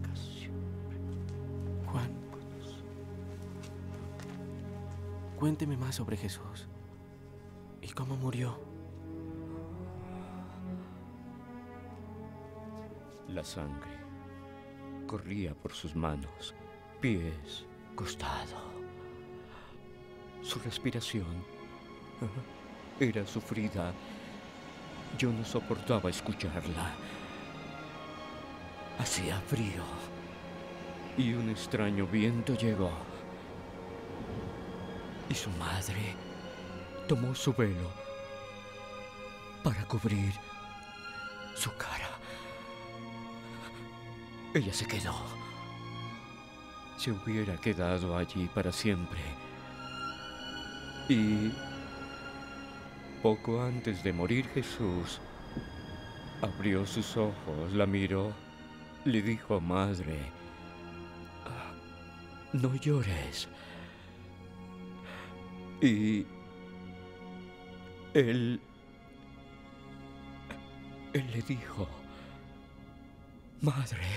Juan, cuénteme más sobre Jesús. ¿Y cómo murió? La sangre corría por sus manos, pies, costado. Su respiración era sufrida. Yo no soportaba escucharla. Hacía frío y un extraño viento llegó. Y su madre tomó su velo para cubrir su cara. Ella se quedó. Se hubiera quedado allí para siempre. Y poco antes de morir Jesús abrió sus ojos, la miró, le dijo: madre, no llores. Y él le dijo: madre,